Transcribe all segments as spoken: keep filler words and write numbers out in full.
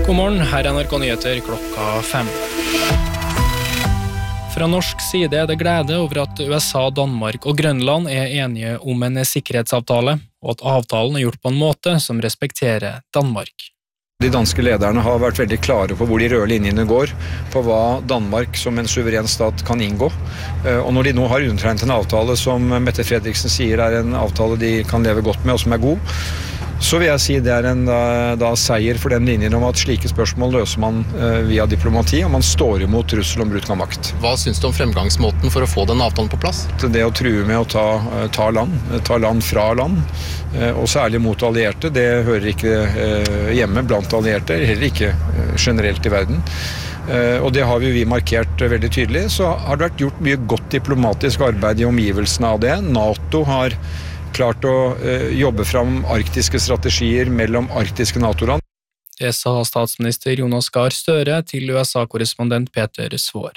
God morgen, her er N R K Nyheter klokka fem. Fra norsk side er det glede over at U S A, Danmark og Grønland er enige om en sikkerhetsavtale, og at avtalen er gjort på en måte som respekterer Danmark. De danske lederne har vært veldig klare på hvor de røde linjene går, på hva Danmark som en suveren stat kan inngå. Og når de nå har undertegnet en avtale som Mette Fredriksen sier er en avtale de kan leve godt med og som er god, så vil jeg si det er en da, da seier for den linjen om at slike spørsmål løser man uh, via diplomati, og man står imot trussel om bruk av makt. Hva synes du om fremgangsmåten for å få den avtalen på plass? Det å true med å ta, uh, ta land, ta land fra land, uh, og særlig mot allierte, det hører ikke uh, hjemme blant allierte, heller ikke uh, generelt i verden. Uh, og det har vi, vi markert uh, veldig tydelig. Så har det vært gjort mye godt diplomatisk arbeid i omgivelsene av det. NATO har klart å uh, jobbe fram arktiske strategier mellom arktiske NATO-land. Det sa statsminister Jonas Gahr Støre til U S A-korrespondent Peter Svår.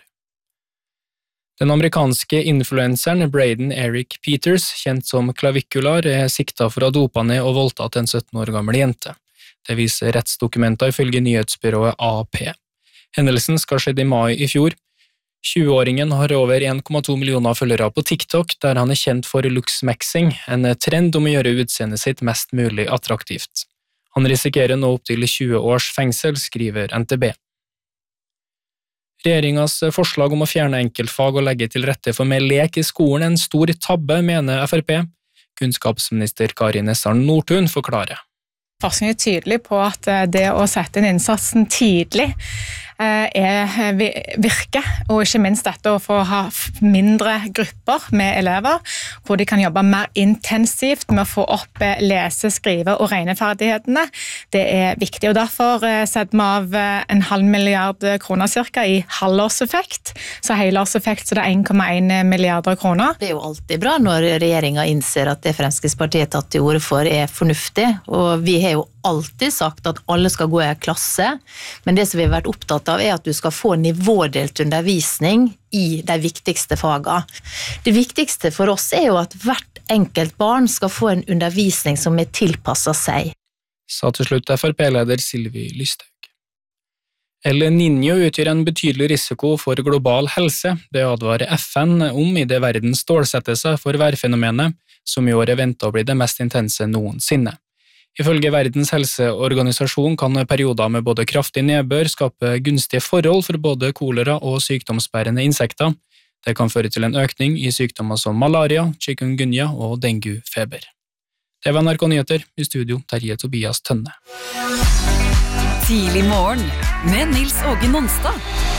Den amerikanske influenseren Braden Eric Peters, kjent som Clavicula, er sikta for å ha dopa ned og voldtatt en sytten år gammel jente. Det viser rettsdokumenter ifølge nyhetsbyrået A P. Hendelsen skal skjedd i mai i fjor. tjue-åringen har over en komma to millioner følgere på TikTok, der han er kjent for looksmaxing, en trend om å gjøre utseendet sitt mest mulig attraktivt. Han risikerer nå opp til tjue års fengsel, skriver N T B. Regjeringas forslag om å fjerne enkeltfag og legge til rette for mer lek i skolen er en stor tabbe, mener F R P. Kunnskapsminister Kari Nessarn Nordtun forklarer. Forskning er tydelig på at det å sette inn innsatsen tidlig er, virker, og ikke minst dette å få ha mindre grupper med elever, hvor de kan jobbe mer intensivt med å få opp lese-, skrive- og regneferdighetene. Det er viktig, og derfor setter vi av en halv milliard kroner cirka i halvårseffekt, så helårseffekt så det er en komma en milliarder kroner. Det er jo alltid bra når regjeringen innser at det Fremskrittspartiet har tatt til orde for er fornuftig, og vi har jo alltid sagt at alle skal gå i en klasse, men det som vi har vært opptatt av er at du skal få nivådelt undervisning i de viktigste fagene. Det viktigste for oss er jo at hvert enkelt barn skal få en undervisning som er tilpasset seg. Sa til slutt F R P-leder Sylvi Lysthaug. El Niño utgjør en betydelig risiko for global helse. Det advarer F N om i det verden stålsetter seg for værfenomenet, som i år er ventet å bli det mest intense noensinne. Ifølge Verdens helseorganisasjon kan perioder med både kraftig nedbør skape gunstige forhold for både kolera og sykdomsbærende insekter. Det kan føre til en økning i sykdommer som malaria, chikungunya og dengue-feber. Det var N R K Nyheter, i studio Terje Tobias Tønne. Tidlig morgen med Nils Åge Nonstad.